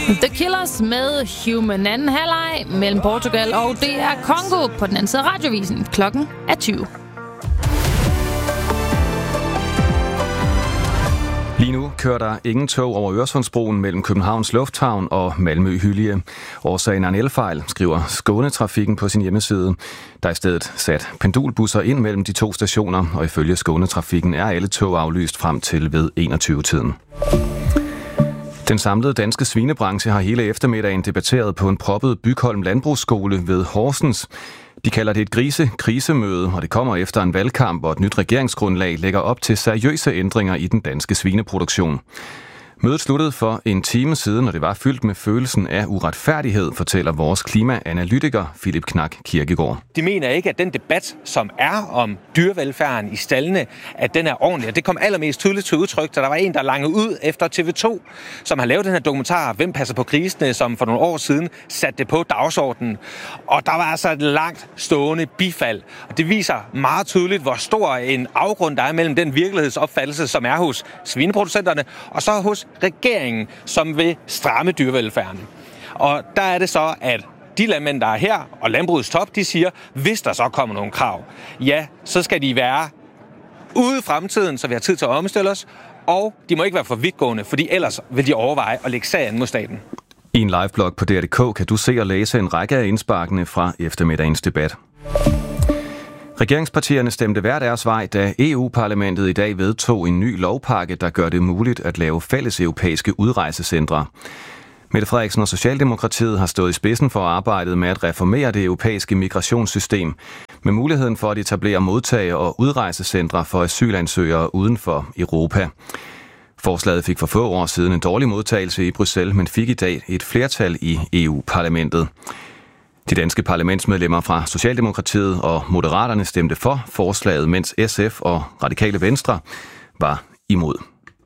The Killers med Human. Anden halvleg mellem Portugal og DR Congo på den anden side af radiovisen. Klokken er 20. Lige nu kører der ingen tog over Øresundsbroen mellem Københavns Lufthavn og Malmø Hyllie. Årsagen er en elfejl, skriver Skånetrafikken på sin hjemmeside. Der er i stedet sat pendulbusser ind mellem de to stationer, og ifølge Skånetrafikken er alle tog aflyst frem til ved 21-tiden. Den samlede danske svinebranche har hele eftermiddagen debatteret på en proppet Bygholm Landbrugsskole ved Horsens. De kalder det et krisemøde, og det kommer efter en valgkamp og et nyt regeringsgrundlag lægger op til seriøse ændringer i den danske svineproduktion. Mødet sluttede for en time siden, og det var fyldt med følelsen af uretfærdighed, fortæller vores klimaanalytiker Philip Knak Kirkegaard. De mener ikke, at den debat, som er om dyrevelfærden i staldene, at den er ordentlig. Og det kom allermest tydeligt til udtryk, da der var en, der langede ud efter TV2, som har lavet den her dokumentar, Hvem passer på grisene, som for nogle år siden satte det på dagsordenen. Og der var altså et langt stående bifald. Og det viser meget tydeligt, hvor stor en afgrund der er mellem den virkelighedsopfattelse, som er hos svineproducenterne, og så hos regeringen, som vil stramme dyrevelfærden. Og der er det så, at de landmænd, der er her, og landbrugets top, de siger, hvis der så kommer nogle krav, ja, så skal de være ude i fremtiden, så vi har tid til at omstille os, og de må ikke være for vidtgående, fordi ellers vil de overveje at lægge sagen mod staten. I en liveblog på DR.dk kan du se og læse en række af indsparkene fra eftermiddagens debat. Regeringspartierne stemte hver deres vej, da EU-parlamentet i dag vedtog en ny lovpakke, der gør det muligt at lave fælles europæiske udrejsecentre. Mette Frederiksen og Socialdemokratiet har stået i spidsen for arbejdet med at reformere det europæiske migrationssystem, med muligheden for at etablere modtage- og udrejsecentre for asylansøgere uden for Europa. Forslaget fik for få år siden en dårlig modtagelse i Bruxelles, men fik i dag et flertal i EU-parlamentet. De danske parlamentsmedlemmer fra Socialdemokratiet og Moderaterne stemte for forslaget, mens SF og Radikale Venstre var imod.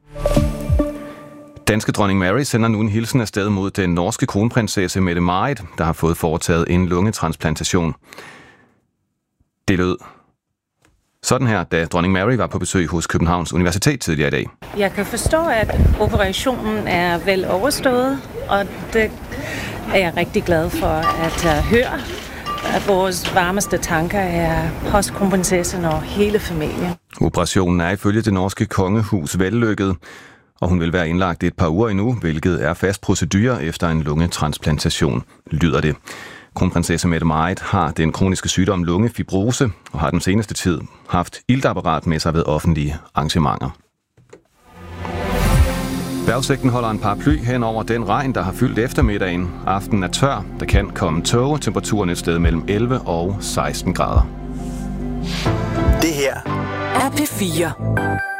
Danske dronning Mary sender nu en hilsen afsted mod den norske kronprinsesse Mette-Marit, der har fået foretaget en lungetransplantation. Det lød sådan her, da dronning Mary var på besøg hos Københavns Universitet tidligere i dag. Jeg kan forstå, at operationen er vel overstået, og det er jeg rigtig glad for at høre. At vores varmeste tanker er hos kronprinsessen og hele familien. Operationen er ifølge det norske kongehus vellykket, og hun vil være indlagt et par uger endnu, hvilket er fast procedure efter en lungetransplantation, lyder det. Kronprinsesse Mette-Marit har den kroniske sygdom lungefibrose og har den seneste tid haft iltapparat med sig ved offentlige arrangementer. Vejrudsigten holder en paraply hen over den regn, der har fyldt eftermiddagen. Aftenen er tør, der kan komme tåge, temperaturen et sted mellem 11 og 16 grader. Det her er P4.